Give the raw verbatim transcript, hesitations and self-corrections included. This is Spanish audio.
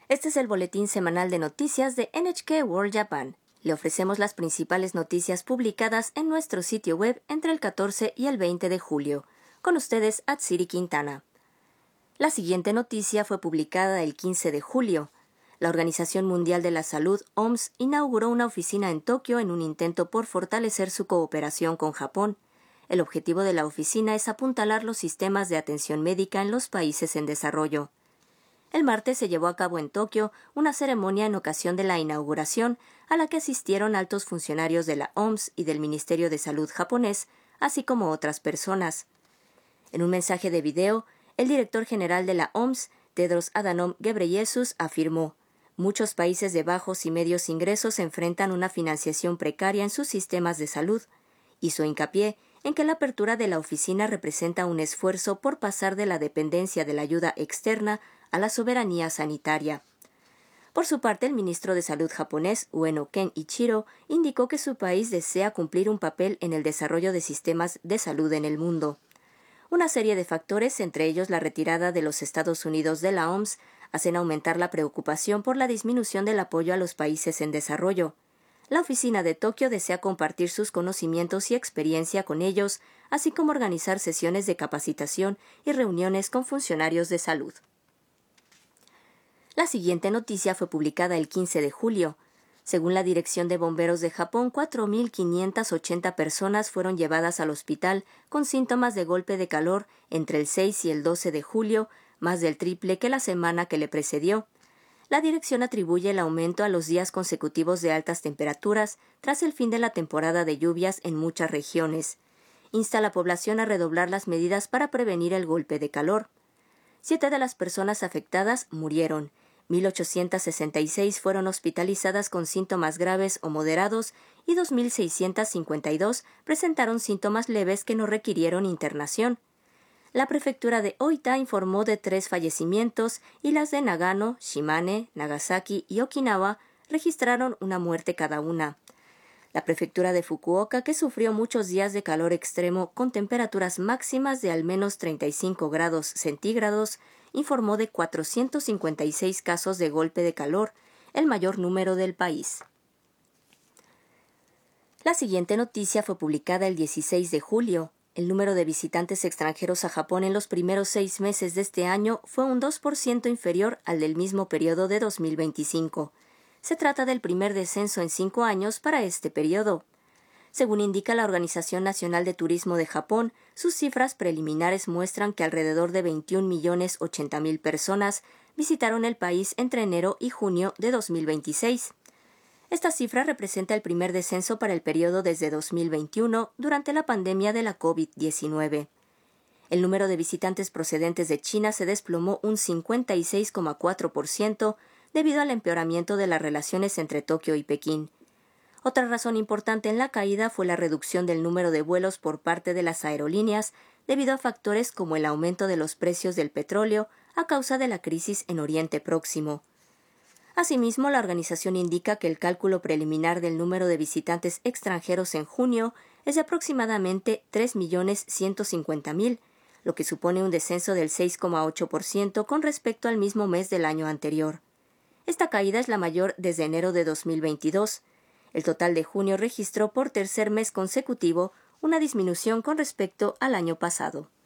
Este es el boletín semanal de noticias de N H K World Japan. Le ofrecemos las principales noticias publicadas en nuestro sitio web entre el catorce y el veinte de julio. Con ustedes, Atsiri Quintana. La siguiente noticia fue publicada el quince de julio. La Organización Mundial de la Salud, O M S, inauguró una oficina en Tokio en un intento por fortalecer su cooperación con Japón. El objetivo de la oficina es apuntalar los sistemas de atención médica en los países en desarrollo. El martes se llevó a cabo en Tokio una ceremonia en ocasión de la inauguración, a la que asistieron altos funcionarios de la O M S y del Ministerio de Salud japonés, así como otras personas. En un mensaje de video, el director general de la O M S, Tedros Adhanom Ghebreyesus, afirmó: «Muchos países de bajos y medios ingresos enfrentan una financiación precaria en sus sistemas de salud». Hizo hincapié en que la apertura de la oficina representa un esfuerzo por pasar de la dependencia de la ayuda externa a la soberanía sanitaria. Por su parte, el ministro de Salud japonés, Ueno Kenichiro, indicó que su país desea cumplir un papel en el desarrollo de sistemas de salud en el mundo. Una serie de factores, entre ellos la retirada de los Estados Unidos de la O M S, hacen aumentar la preocupación por la disminución del apoyo a los países en desarrollo. La oficina de Tokio desea compartir sus conocimientos y experiencia con ellos, así como organizar sesiones de capacitación y reuniones con funcionarios de salud. La siguiente noticia fue publicada el quince de julio. Según la Dirección de Bomberos de Japón, cuatro mil quinientas ochenta personas fueron llevadas al hospital con síntomas de golpe de calor entre el seis y el doce de julio, más del triple que la semana que le precedió. La dirección atribuye el aumento a los días consecutivos de altas temperaturas tras el fin de la temporada de lluvias en muchas regiones. Insta a la población a redoblar las medidas para prevenir el golpe de calor. Siete de las personas afectadas murieron. mil ochocientas sesenta y seis fueron hospitalizadas con síntomas graves o moderados y dos mil seiscientas cincuenta y dos presentaron síntomas leves que no requirieron internación. La prefectura de Oita informó de tres fallecimientos y las de Nagano, Shimane, Nagasaki y Okinawa registraron una muerte cada una. La prefectura de Fukuoka, que sufrió muchos días de calor extremo con temperaturas máximas de al menos treinta y cinco grados centígrados, informó de cuatrocientos cincuenta y seis casos de golpe de calor, el mayor número del país. La siguiente noticia fue publicada el dieciséis de julio. El número de visitantes extranjeros a Japón en los primeros seis meses de este año fue un dos por ciento inferior al del mismo periodo de dos mil veinticinco. Se trata del primer descenso en cinco años para este periodo. Según indica la Organización Nacional de Turismo de Japón, sus cifras preliminares muestran que alrededor de veintiún millones ochenta mil personas visitaron el país entre enero y junio de dos mil veintiséis. Esta cifra representa el primer descenso para el periodo desde dos mil veintiuno, durante la pandemia de la COVID diecinueve. El número de visitantes procedentes de China se desplomó un cincuenta y seis coma cuatro por ciento debido al empeoramiento de las relaciones entre Tokio y Pekín. Otra razón importante en la caída fue la reducción del número de vuelos por parte de las aerolíneas debido a factores como el aumento de los precios del petróleo a causa de la crisis en Oriente Próximo. Asimismo, la organización indica que el cálculo preliminar del número de visitantes extranjeros en junio es de aproximadamente tres millones ciento cincuenta mil, lo que supone un descenso del seis coma ocho por ciento con respecto al mismo mes del año anterior. Esta caída es la mayor desde enero de dos mil veintidós. El total de junio registró por tercer mes consecutivo una disminución con respecto al año pasado.